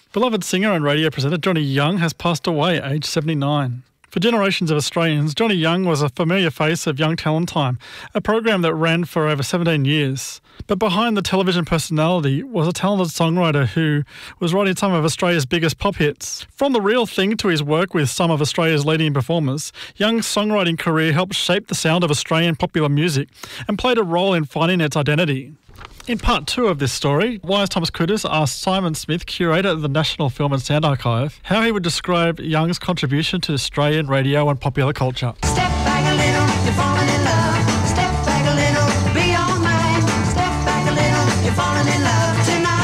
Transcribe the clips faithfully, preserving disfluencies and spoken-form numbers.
Beloved singer and radio presenter Johnny Young has passed away aged seventy-nine. For generations of Australians, Johnny Young was a familiar face of Young Talent Time, a program that ran for over seventeen years. But behind the television personality was a talented songwriter who was writing some of Australia's biggest pop hits. From The Real Thing to his work with some of Australia's leading performers, Young's songwriting career helped shape the sound of Australian popular music and played a role in finding its identity. In part two of this story, Wise Thomas Kudus asked Simon Smith, curator of the National Film and Sound Archive, how he would describe Young's contribution to Australian radio and popular culture. Step back a little, you're falling in love. Step back a little, be all mine. Step back a little, you're falling in love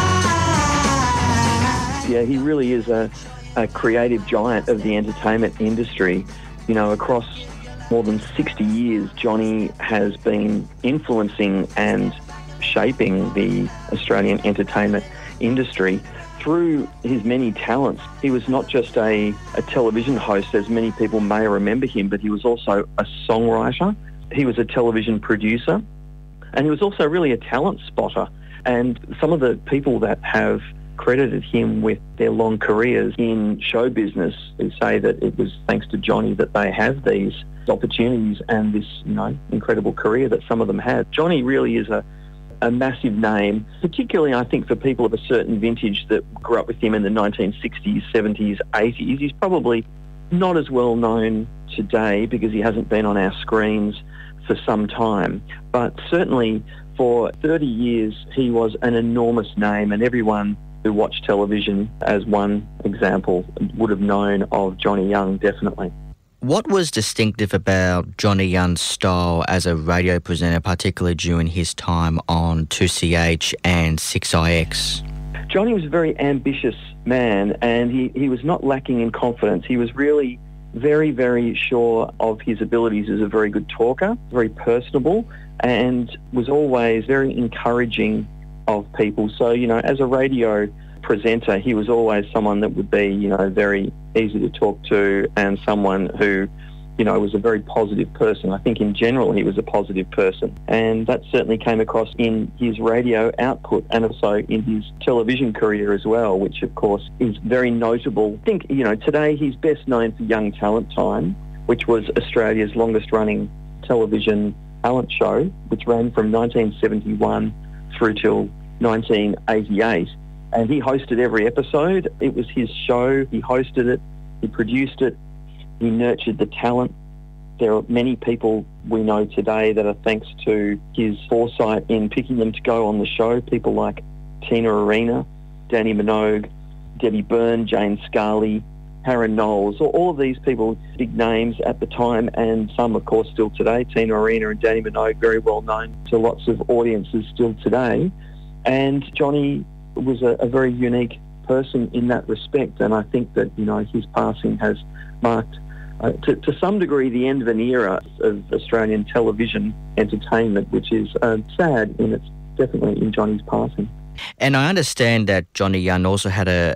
tonight. Yeah, he really is a, a creative giant of the entertainment industry. You know, across more than sixty years, Johnny has been influencing and shaping the Australian entertainment industry through his many talents. He was not just a, a television host, as many people may remember him, but he was also a songwriter. He was a television producer, and he was also really a talent spotter. And some of the people that have credited him with their long careers in show business say that it was thanks to Johnny that they have these opportunities and this, you know, incredible career that some of them had. Johnny really is a a massive name, particularly I think for people of a certain vintage that grew up with him in the nineteen sixties, seventies, eighties. He's probably not as well known today because he hasn't been on our screens for some time. But certainly for thirty years he was an enormous name, and everyone who watched television, as one example, would have known of Johnny Young, definitely. What was distinctive about Johnny Young's style as a radio presenter, particularly during his time on two C H and six I X? Johnny was a very ambitious man, and he, he was not lacking in confidence. He was really very, very sure of his abilities as a very good talker, very personable, and was always very encouraging of people. So, you know, as a radio presenter, he was always someone that would be, you know, very easy to talk to, and someone who, you know, was a very positive person. I think in general he was a positive person, and that certainly came across in his radio output and also in his television career as well, which of course is very notable. I think, you know, today he's best known for Young Talent Time, which was Australia's longest running television talent show, which ran from nineteen seventy-one through till nineteen eighty-eight. And he hosted every episode. It was his show. He hosted it. He produced it. He nurtured the talent. There are many people we know today that are thanks to his foresight in picking them to go on the show. People like Tina Arena, Danny Minogue, Debbie Byrne, Jane Scarley, Harron Knowles. All of these people, big names at the time, and some, of course, still today. Tina Arena and Danny Minogue, very well known to lots of audiences still today. And Johnny was a, a very unique person in that respect, and I think that, you know, his passing has marked uh, to, to some degree the end of an era of Australian television entertainment, which is uh, sad in its definitely in Johnny's passing. And I understand that Johnny Young also had a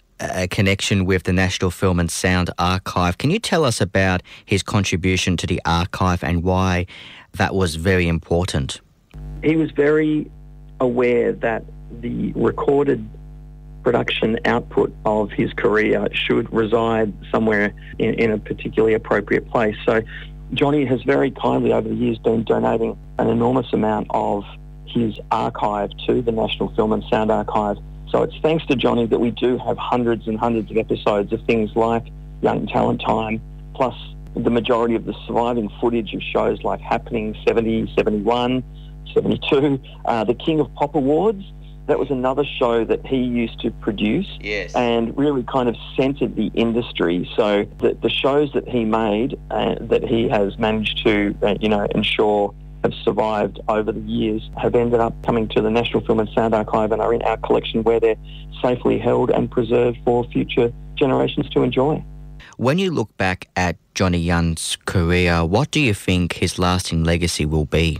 a connection with the National Film and Sound Archive. Can you tell us about his contribution to the archive and why that was very important? He was very aware that the recorded production output of his career should reside somewhere in, in a particularly appropriate place. So Johnny has very kindly over the years been donating an enormous amount of his archive to the National Film and Sound Archive. So it's thanks to Johnny that we do have hundreds and hundreds of episodes of things like Young Talent Time, plus the majority of the surviving footage of shows like Happening seventy, seventy-one, seventy-two, uh, the King of Pop Awards. That was another show that he used to produce, yes, and really kind of centred the industry. So the, the shows that he made, uh, that he has managed to, uh, you know, ensure have survived over the years, have ended up coming to the National Film and Sound Archive and are in our collection where they're safely held and preserved for future generations to enjoy. When you look back at Johnny Young's career, what do you think his lasting legacy will be?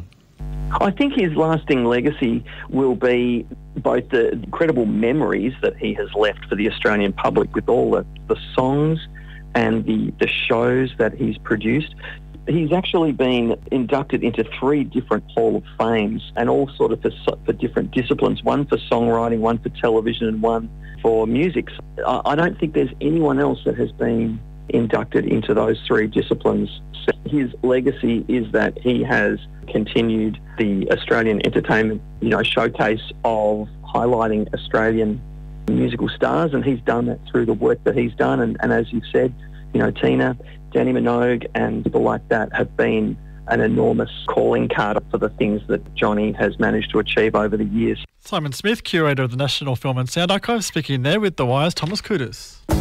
I think his lasting legacy will be both the incredible memories that he has left for the Australian public with all the, the songs and the, the shows that he's produced. He's actually been inducted into three different Hall of Fames, and all sort of for, for different disciplines, one for songwriting, one for television, and one for music. I, I don't think there's anyone else that has been inducted into those three disciplines. So his legacy is that he has continued the Australian entertainment, you know, showcase of highlighting Australian musical stars, and he's done that through the work that he's done. And, and as you've said, you know, Tina, Danny Minogue and people like that have been an enormous calling card for the things that Johnny has managed to achieve over the years. Simon Smith, curator of the National Film and Sound Archive, speaking there with The Wire's Thomas Koudis.